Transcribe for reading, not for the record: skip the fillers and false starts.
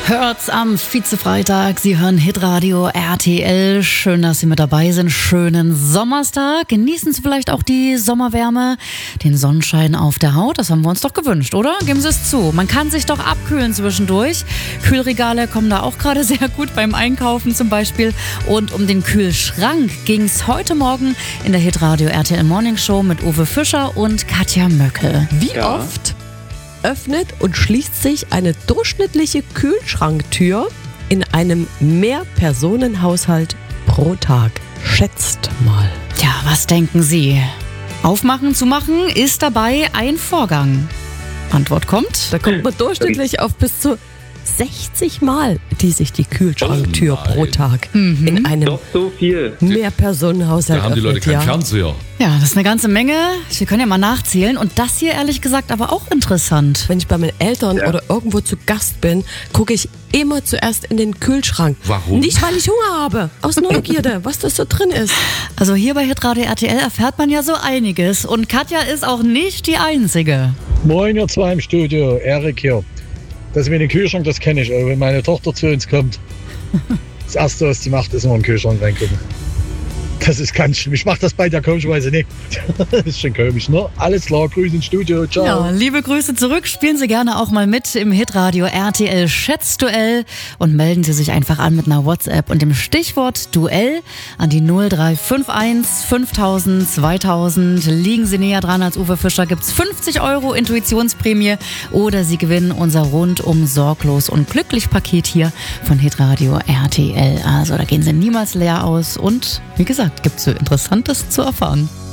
Hört's am Vize-Freitag. Sie hören Hitradio RTL. Schön, dass Sie mit dabei sind. Schönen Sommerstag. Genießen Sie vielleicht auch die Sommerwärme, den Sonnenschein auf der Haut. Das haben wir uns doch gewünscht, oder? Geben Sie es zu. Man kann sich doch abkühlen zwischendurch. Kühlregale kommen da auch gerade sehr gut beim Einkaufen zum Beispiel. Und um den Kühlschrank ging's heute Morgen in der Hitradio RTL Morning Show mit Uwe Fischer und Katja Möckel. Wie oft öffnet und schließt sich eine durchschnittliche Kühlschranktür in einem Mehrpersonenhaushalt pro Tag? Schätzt mal. Tja, was denken Sie? Aufmachen, zumachen ist dabei ein Vorgang. Antwort kommt. Da kommt man durchschnittlich auf bis zu 60 Mal, die sich die Kühlschranktür pro Tag in einem Doch so viel. Mehrpersonenhaushalt Da haben die Leute öffnet, keinen Fernseher. Ja, das ist eine ganze Menge. Wir können ja mal nachzählen. Und das hier ehrlich gesagt aber auch interessant. Wenn ich bei meinen Eltern oder irgendwo zu Gast bin, gucke ich immer zuerst in den Kühlschrank. Warum? Nicht, weil ich Hunger habe, aus Neugierde, was das so drin ist. Also hier bei Hitradio RTL erfährt man ja so einiges. Und Katja ist auch nicht die Einzige. Moin, ihr zwei im Studio, Erik hier. Das mit dem Kühlschrank, das kenne ich. Aber wenn meine Tochter zu uns kommt, das Erste, was sie macht, ist immer in den Kühlschrank reingucken. Das ist ganz schlimm. Ich mache das bei der komischerweise nicht. Das ist schon komisch, ne? Alles klar, Grüße ins Studio, ciao. Ja, liebe Grüße zurück. Spielen Sie gerne auch mal mit im Hitradio RTL Schätzduell und melden Sie sich einfach an mit einer WhatsApp und dem Stichwort Duell an die 0351 5000 2000. Liegen Sie näher dran als Uwe Fischer, gibt's 50 € Intuitionsprämie oder Sie gewinnen unser rundum sorglos und glücklich Paket hier von Hitradio RTL. Also da gehen Sie niemals leer aus und wie gesagt, gibt's so Interessantes zu erfahren.